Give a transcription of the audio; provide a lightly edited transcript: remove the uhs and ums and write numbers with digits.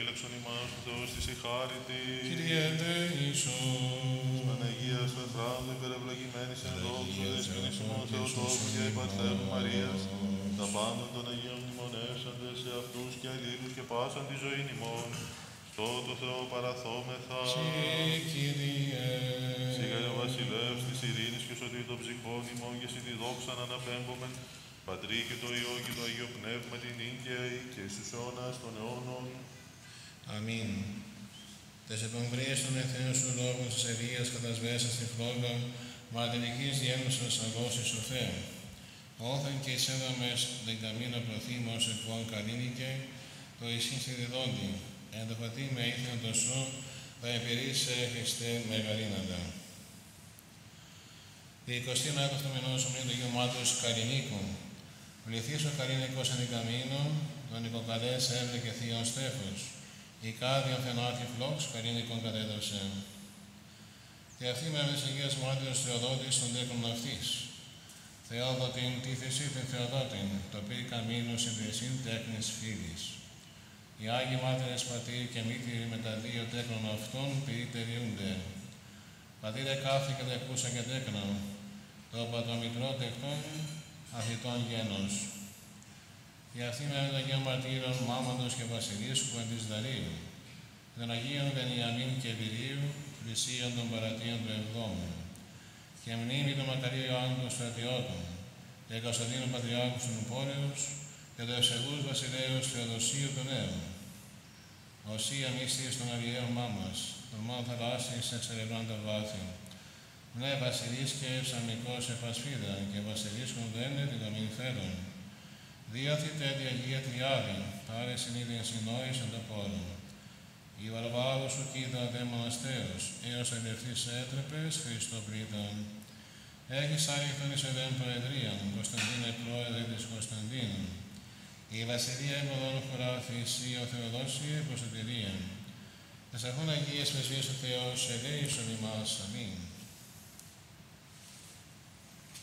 φύλαξον ημάς ο Θεός της η χάρη της. Κύριε ελέησον. Παναγίας του Εφράδου, υπερευλογημένης εν δόξου, δεσποινής ημών Θεοτόκου και υπαρθένου Μαρίας, τα πάντων των Αγίων μνημονεύσαντες σε αυτούς και αλλήλους και πάσαν τη ζωήν ημών, στο το Θεό παραθόμεθα. Συ, Κύριε. Σιγά ο βασιλεύς της ειρήνης και σωτήρ των ψυχών ημών και συ τη δόξαν αναπέμπομεν, Πατρί και το Υιό και το Αγίο Πνεύμα την νίκαιη και στους αιώνας των αιώνων. Αμήν. Τες επομβρίες των εθνών σου λόγων της Ελίας κατασβέσα στη φλόγα, μαρτυρικής διένωσας αγώσεις ο Θεό. Όθεν και εισέδαμες δεν καμίνα προθήμος εκβών καλήνικε, το ισχύν στη διδόντι. Εν το πατή με ήθιον το σώ, θα επιρρήσε έχεστε μεγαλύναντα. Η 29 του μηνός ομνίου του Αγίου Μάτους Καληνίκου. Βληθείς ο Καληνικός εν καμίνο, τον Νικοκαλές έβλεκε θείον Στέφος. Η κάδιον φαινάρχη φλόξ Καληνικών κατέδωσε. Και αυτή με της Αγίας Μάρτυρος Θεοδότης των τέκνων αυτής. Θεόδοτην τίθεση την Θεοδότην, το πει καμίνο συμπλησίν τέκνης φίλης. Οι Άγιοι Μάρτυρες πατήρ και μήτηροι με τα δύο τέκνων αυτών ποιητεριούνται. Πατήρε κάθε και τεκούσα και τέκνον, το πατρομητρό τεκτών αθητών γένος. Η αυτή με των Αγίων Μαρτύρων Μάμαντος και Βασιλίσκου εν της Δαρίου, των Αγίων Βενιαμίν και Βηρίου, πλησίων των παρατίων του Εβδόμου, και μνήμη του Μακαρίου Ιωάννου των Στρατιώτων, και Κωνσταντίνου Πατριάρχου του Νουπόρεως, και του ευσεβούς Βασιλέως Θεοδοσίου του Νέου. Οσία μύστης των Αριαίων Μάμας, των μόνων θαλάσσης εξερευνών τα βάθη. Ναι, βασιλείς και ευσαμικός επασφίδα, και βασιλίσκον του ένετη των μηνφέρων. Διότι τέτοια Αγία Τριάδη, πάρε συνείδην συνόησον το πόρο. Η Βαρβάρου σου κοίτα δε μοναστέως, έως ελευθείς έτρεπες Χριστοπρίτων. Έχεις άρρηκτον εις εδέν προεδρίαν, Κωνσταντίνε πρόεδρε της Κωνσταντίνου. Η βασιλεία εμποδόν χωρά θυσία ο Θεοδόσιε προσωτηρία. Τες αρχών Αγίες Πρεσβείες ο Θεός, ελέησον ημάς. Αμήν.